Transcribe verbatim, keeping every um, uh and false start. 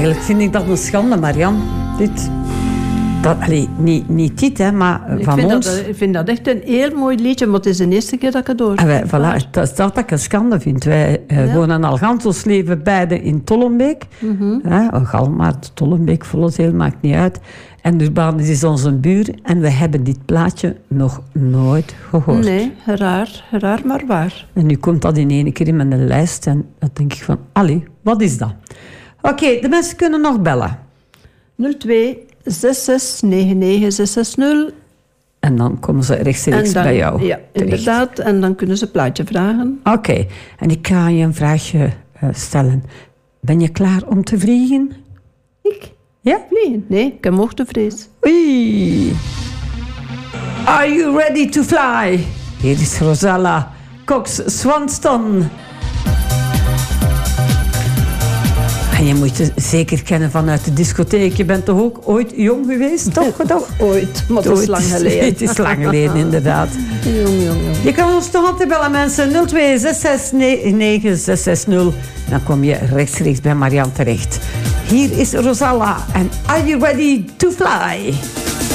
eigenlijk vind ik dat een schande, Marian. Dit. Dat, allee, niet, niet dit, hè, maar ik van vind ons. Dat, ik vind dat echt een heel mooi liedje, maar het is de eerste keer dat ik het hoor. En wij, voilà, dat is dat ik een schande vind. Wij uh, Ja. wonen al gans ons leven beide in Tollenbeek. Mm-hmm. Hè, Galmaat, Tollenbeek, Vollezeel, maakt niet uit. En Urbanus is onze buur. En we hebben dit plaatje nog nooit gehoord. Nee, raar, raar maar waar. En nu komt dat in één keer in mijn lijst. En dan denk ik van, allee, wat is dat? Oké, okay, de mensen kunnen nog bellen. nul twee zes zes negen negen zes zes nul. En dan komen ze rechtstreeks dan, bij jou. Ja, terecht. inderdaad. En dan kunnen ze een plaatje vragen. Oké, okay. En ik ga je een vraagje uh, stellen. Ben je klaar om te vliegen? Ik? Ja? Vliegen? Nee, ik heb hoogtevrees. Oei. Are you ready to fly? Hier is Rosella Cox-Swanston. En je moet je zeker kennen vanuit de discotheek. Je bent toch ook ooit jong geweest? Toch? toch? Ooit, maar het is lang geleden. Het is lang geleden, inderdaad. Jong, jong, jong. Je kan ons toch altijd bellen, mensen. nul twee zes zes negen zes zes nul. Dan kom je rechtstreeks bij Marian terecht. Hier is Rosella en Are You Ready to Fly?